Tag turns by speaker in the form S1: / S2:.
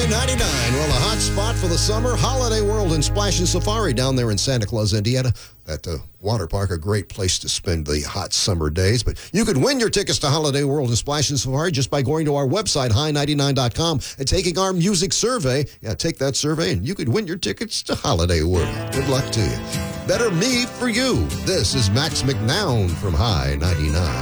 S1: 99. Well, a hot spot for the summer. Holiday World and Splash and Safari down there in Santa Claus, Indiana. At the water park, a great place to spend the hot summer days. But you could win your tickets to Holiday World and Splash and Safari just by going to our website, high99.com, and taking our music survey. Yeah, take that survey, and you could win your tickets to Holiday World. Good luck to you. Better me for you. This is Max McNown from High 99.